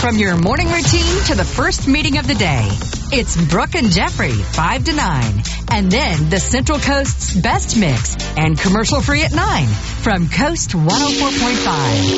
From your morning routine to the first meeting of the day, it's Brooke and Jeffrey, 5 to 9. And then the Central Coast's best mix and commercial free at 9 from Coast 104.5.